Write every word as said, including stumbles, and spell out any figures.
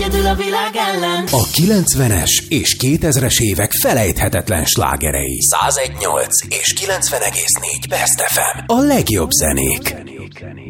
egyedül a világ ellen. A kilencvenes és kétezres évek felejthetetlen slágerei. száz egy egész nyolc és kilencven egész négy Best ef em. A legjobb zenék.